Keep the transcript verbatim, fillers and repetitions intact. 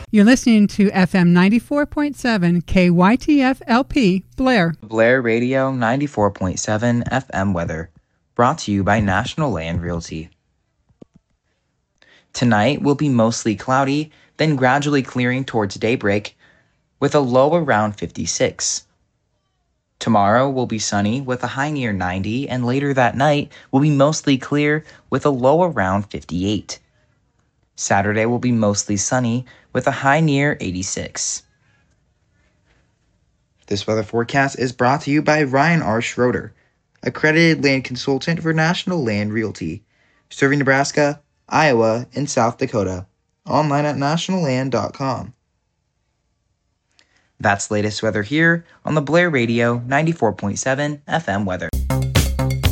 You're listening to F M ninety-four point seven K Y T F L P Blair. Blair Radio ninety-four point seven F M weather, brought to you by National Land Realty. Tonight will be mostly cloudy, then gradually clearing towards daybreak, with a low around fifty-six. Tomorrow will be sunny with a high near ninety, and later that night will be mostly clear with a low around fifty-eight. Saturday will be mostly sunny with a high near eighty-six. This weather forecast is brought to you by Ryan R. Schroeder, accredited land consultant for National Land Realty, serving Nebraska, Iowa, and South Dakota. Online at national land dot com. That's latest weather here on the Blair Radio ninety-four point seven F M weather.